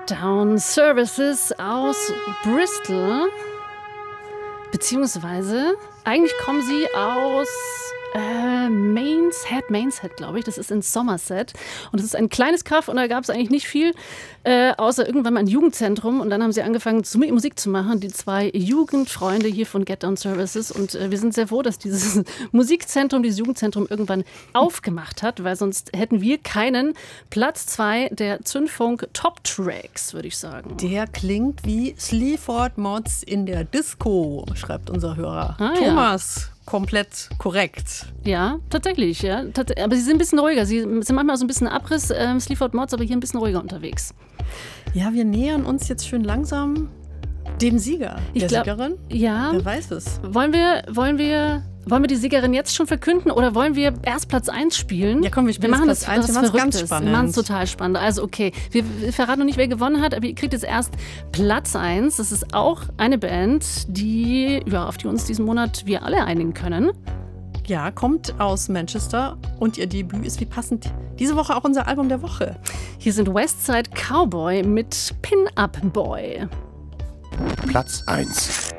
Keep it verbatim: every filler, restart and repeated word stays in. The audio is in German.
Down Services aus Bristol. Beziehungsweise, eigentlich kommen sie aus äh, Mainshead, Mainshead, glaube ich. Das ist in Somerset. Und es ist ein kleines Kaff und da gab es eigentlich nicht viel, äh, außer irgendwann mal ein Jugendzentrum. Und dann haben sie angefangen, zu, Musik zu machen, die zwei Jugendfreunde hier von Get Down Services. Und äh, wir sind sehr froh, dass dieses Musikzentrum, dieses Jugendzentrum irgendwann aufgemacht hat, weil sonst hätten wir keinen Platz zwei der Zündfunk Top Tracks, würde ich sagen. Der klingt wie Sleaford Mods in der Disco, schreibt unser Hörer. Ah, Thomas. Ja. Komplett korrekt. Ja, tatsächlich. Ja. Aber sie sind ein bisschen ruhiger. Sie sind manchmal so ein bisschen Abriss, ähm, Sleaford Mods, aber hier ein bisschen ruhiger unterwegs. Ja, wir nähern uns jetzt schön langsam dem Sieger. Ich der glaub, Siegerin? Ja. Wer weiß es. Wollen wir, wollen wir, wollen wir die Siegerin jetzt schon verkünden oder wollen wir erst Platz eins spielen? Ja, komm, wir spielen wir machen Platz das, eins. das Wir machen es ganz Verrücktes. spannend. Wir machen es total spannend. Also okay, wir, wir verraten noch nicht, wer gewonnen hat, aber ihr kriegt jetzt erst Platz eins. Das ist auch eine Band, die, ja, auf die uns diesen Monat wir alle einigen können. Ja, kommt aus Manchester und ihr Debüt ist wie passend diese Woche auch unser Album der Woche. Hier sind Westside Cowboy mit Pin-Up Boy. Platz eins.